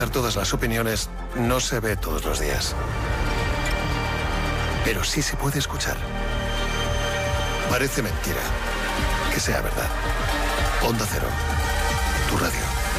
todas las opiniones no se ve todos los días. Pero sí se puede escuchar. Parece mentira que sea verdad. Onda Cero, tu radio.